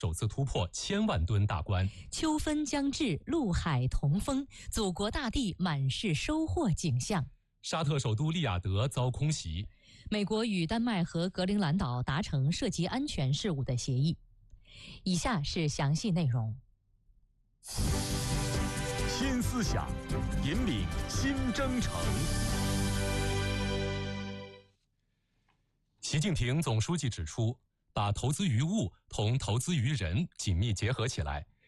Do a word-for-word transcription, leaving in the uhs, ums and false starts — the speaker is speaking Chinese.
首次突破千万吨大关。 秋分将至，陆海同风，祖国大地满是收获景象。 沙特首都利雅得遭空袭。 美国与丹麦和格陵兰岛达成涉及安全事务的协议。以下是详细内容。 新思想，引领新征程。 习近平总书记指出，把投资于物同投资于人紧密结合起来，